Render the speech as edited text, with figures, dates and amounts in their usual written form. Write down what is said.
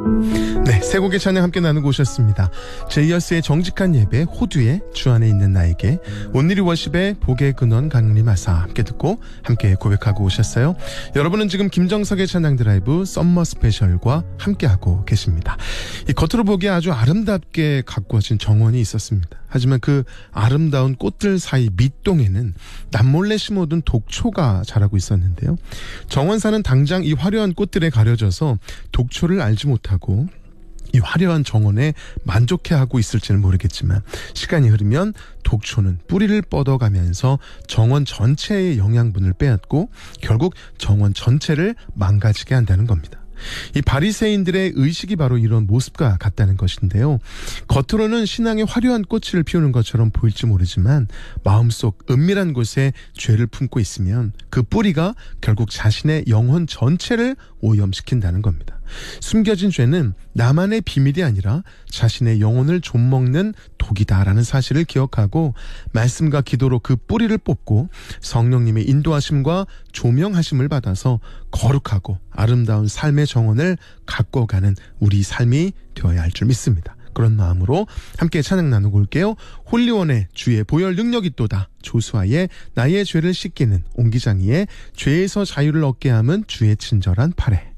네, 세 곡의 찬양 함께 나누고 오셨습니다. 제이어스의 정직한 예배, 호두의 주 안에 있는 나에게, 온리리 워십의 복의 근원 강림하사 함께 듣고 함께 고백하고 오셨어요. 여러분은 지금 김정석의 찬양 드라이브 썸머 스페셜과 함께하고 계십니다. 이 겉으로 보기에 아주 아름답게 가꾸어진 정원이 있었습니다. 하지만 그 아름다운 꽃들 사이 밑동에는 남몰래 심어둔 독초가 자라고 있었는데요. 정원사는 당장 이 화려한 꽃들에 가려져서 독초를 알지 못하고 이 화려한 정원에 만족해하고 있을지는 모르겠지만, 시간이 흐르면 독초는 뿌리를 뻗어가면서 정원 전체의 영양분을 빼앗고 결국 정원 전체를 망가지게 한다는 겁니다. 이 바리새인들의 의식이 바로 이런 모습과 같다는 것인데요. 겉으로는 신앙의 화려한 꽃을 피우는 것처럼 보일지 모르지만 마음속 은밀한 곳에 죄를 품고 있으면 그 뿌리가 결국 자신의 영혼 전체를 오염시킨다는 겁니다. 숨겨진 죄는 나만의 비밀이 아니라 자신의 영혼을 좀먹는 독이다라는 사실을 기억하고 말씀과 기도로 그 뿌리를 뽑고 성령님의 인도하심과 조명하심을 받아서 거룩하고 아름다운 삶의 정원을 가꿔가는 우리 삶이 되어야 할 줄 믿습니다. 그런 마음으로 함께 찬양 나누고 올게요. 홀리원의 주의 보혈 능력이 또다, 조수아의 나의 죄를 씻기는, 옹기장이의 죄에서 자유를 얻게 함은 주의 친절한 팔에.